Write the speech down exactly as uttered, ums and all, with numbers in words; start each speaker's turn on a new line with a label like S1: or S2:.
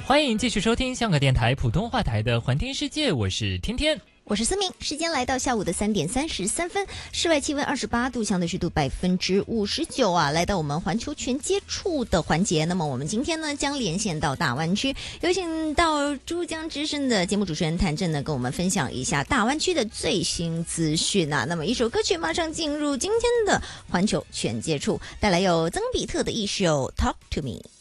S1: 欢迎继续收听香港电台普通话台的环听世界，我是天天。
S2: 我是思明，时间来到下午的三点三十三分，室外气温二十八度，相对湿度百分之五十九啊。来到我们环球全接触的环节，那么我们今天呢将连线到大湾区，有请到珠江之声的节目主持人谭震呢，跟我们分享一下大湾区的最新资讯啊。那么一首歌曲马上进入今天的环球全接触，带来有曾比特的一首《Talk to Me》。